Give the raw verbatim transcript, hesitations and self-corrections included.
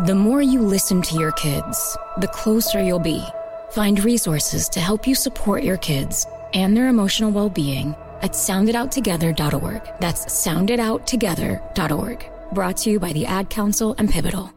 The more you listen to your kids, the closer you'll be. Find resources to help you support your kids and their emotional well-being at sound it out together dot org. That's sound it out together dot org. Brought to you by the Ad Council and Pivotal.